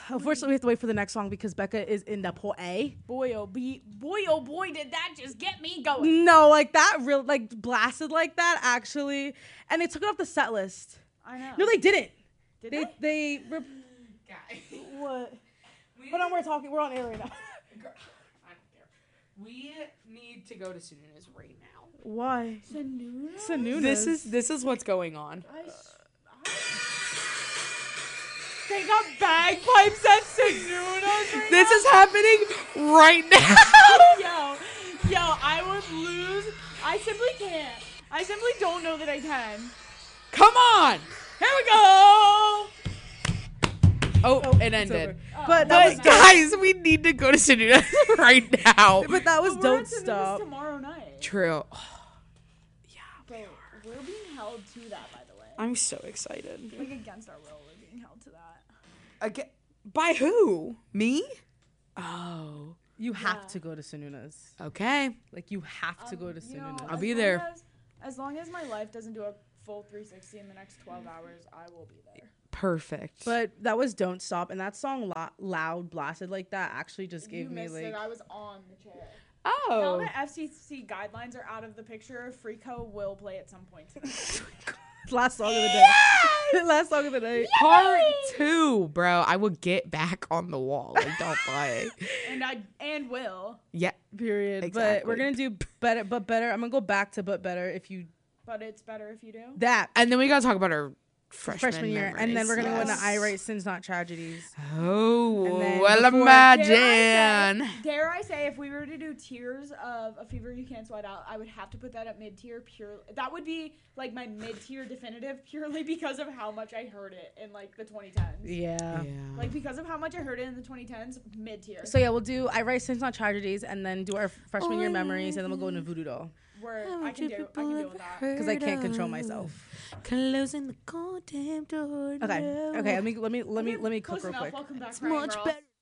Unfortunately, we have to wait for the next song because Becca is in the pool A. Boy, oh boy, did that just get me going. No, like that real like blasted like that actually, and they took it off the set list. I know. No, they didn't. Did They Guys. what? Hold on, we're on air right now. I don't care. We need to go to Sununa's right now. Why? Sanunas. This is what's going on. They got bagpipes at Sanuna's right This is happening right now. Yo, I would lose. I simply can't. I simply don't know that I can. Come on. Here we go. Oh, it It's ended. over. But that was But dope. guys, we need to go to Sununa's right now. But that was We're Don't at Sanuna's Stop. tomorrow night. True. Bro, we're being held to that, by the way. I'm so excited. Like against our will, we're being held to that. Again, by who? Me? Oh, You have Yeah. to go to Sanuna's. okay. Like you have to go to You know, Sanuna's. I'll as be long there. as long as my life doesn't do a full 360 in the next 12 hours, I will be there. Perfect. But that was Don't Stop, and that song loud blasted like that actually just If gave you me missed like it, I was on the chair. Now oh, that FCC guidelines are out of the picture, Freako will play at some point tonight. last song of the day. Last song of the day. part 2, bro. I will get back on the wall. Like, don't play. and will, Yeah. Period. Exactly. But we're gonna do better, but better. I'm gonna go back to but better if you but it's better if you do. that And then we gotta talk about our freshman year, memories. and then we're gonna go into Yes. I Write Sins Not Tragedies. Oh, And then well, before- imagine. Dare I say, if we were to do tiers of A Fever You Can't Sweat Out, I would have to put that at mid-tier pure. That would be like my mid-tier definitive purely because of how much I heard it in like the 2010s. Yeah. Like because of how much I heard it in the 2010s, mid-tier. So yeah, we'll do I Write Sins Not Tragedies, and then do our freshman year memories, and then we'll go into Voodoo Doll Where I can deal with that. because I can't control myself. Closing the goddamn door. Okay. Let me cook Close real enough. quick. Welcome back, It's Ryan much Ross. better.